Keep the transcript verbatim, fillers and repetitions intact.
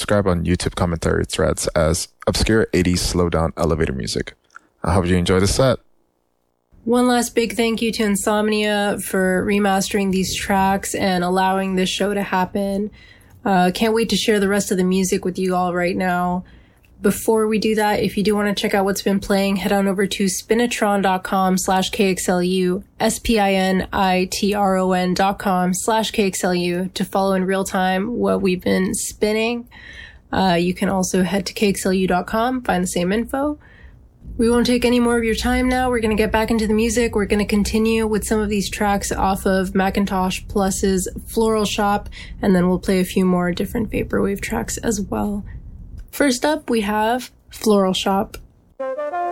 described on YouTube commentary threads as obscure eighties slowdown elevator music. I hope you enjoy the set. One last big thank you to Insomnia for remastering these tracks and allowing this show to happen. Uh, can't wait to share the rest of the music with you all right now. Before we do that, if you do want to check out what's been playing, head on over to spinitron.com slash KXLU, S-P-I-N-I-T-R-O-N dot com slash KXLU to follow in real time what we've been spinning. Uh, you can also head to K X L U dot com, find the same info. We won't take any more of your time now. We're going to get back into the music. We're going to continue with some of these tracks off of Macintosh Plus's Floral Shop, and then we'll play a few more different Vaporwave tracks as well. First up, we have Floral Shop.